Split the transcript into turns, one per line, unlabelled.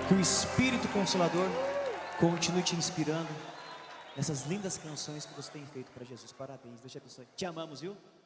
Que o Espírito Consolador continue te inspirando nessas lindas canções que você tem feito para Jesus. Parabéns, Deus te abençoe. Te amamos, viu?